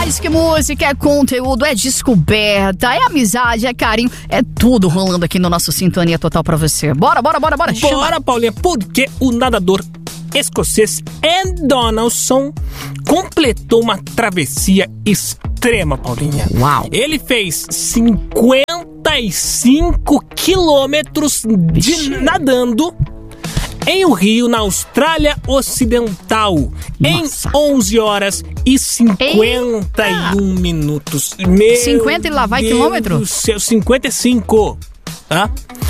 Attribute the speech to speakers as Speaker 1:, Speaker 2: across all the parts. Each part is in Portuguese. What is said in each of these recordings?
Speaker 1: mais que música, é conteúdo, é descoberta, é amizade, é carinho, é tudo rolando aqui no nosso Sintonia Total pra você. Bora.
Speaker 2: Bora, Paulinha, porque o nadador escocês Andy Donaldson completou uma travessia extrema, Paulinha.
Speaker 1: Uau!
Speaker 2: Ele fez 55 quilômetros nadando em um rio na Austrália Ocidental.
Speaker 1: Nossa.
Speaker 2: Em 11 horas e 51 minutos. Meu
Speaker 1: 50 e lá vai
Speaker 2: Deus
Speaker 1: quilômetro?
Speaker 2: do céu, 55. Tá?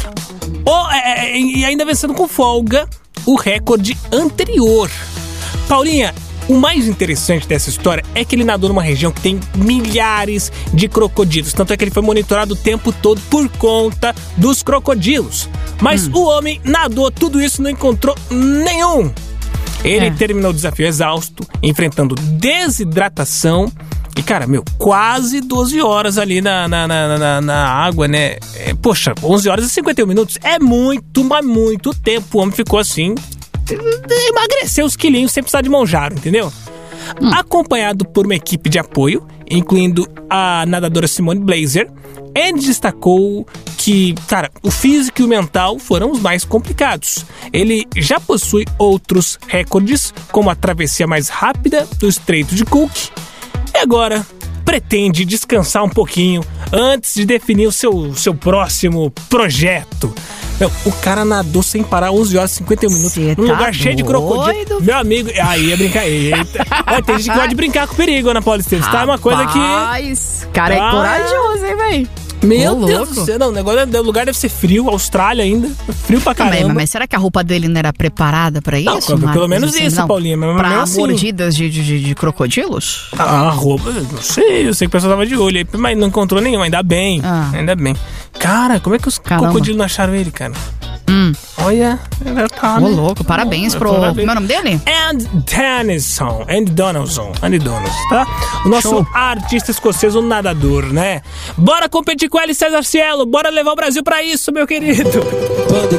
Speaker 2: E ainda vencendo com folga o recorde anterior. Paulinha, o mais interessante dessa história é que ele nadou numa região que tem milhares de crocodilos. Tanto é que ele foi monitorado o tempo todo por conta dos crocodilos. Mas o homem nadou tudo isso e não encontrou nenhum. Ele terminou o desafio exausto, enfrentando desidratação. E, cara, quase 12 horas ali na água, né? 11 horas e 51 minutos. É muito, mas muito tempo. O homem ficou assim... emagreceu os quilinhos sem precisar de monjaro, entendeu? Acompanhado por uma equipe de apoio, incluindo a nadadora Simone Blazer, ele destacou que, cara, o físico e o mental foram os mais complicados. Ele já possui outros recordes, como a travessia mais rápida do Estreito de Cook, e agora pretende descansar um pouquinho antes de definir o seu próximo projeto. O cara nadou sem parar 11 horas e 51 minutos num lugar cheio de crocodilo. Meu amigo, aí é brincar. Eita. Tem gente que gosta de brincar com perigo, Ana Paula Esteves, tá? É uma coisa que...
Speaker 1: cara é corajoso, hein, velho?
Speaker 2: Meu Deus do céu, não, o lugar deve ser frio, Austrália ainda, frio pra caramba.
Speaker 1: Mas será que a roupa dele não era preparada pra isso?
Speaker 2: Não, pelo menos assim, isso, não, Paulinha. Mas
Speaker 1: pra
Speaker 2: assim,
Speaker 1: mordidas de crocodilos?
Speaker 2: A roupa, não sei, eu sei que o pessoal tava de olho aí, mas não encontrou nenhum, ainda bem. Cara, como é que os crocodilos não acharam ele, cara? Olha,
Speaker 1: ô louco, parabéns pro... Como é o nome dele?
Speaker 2: Andy Donaldson, tá? O nosso artista escocês, o nadador, né? Bora competir com ele, César Cielo, bora levar o Brasil pra isso, meu querido!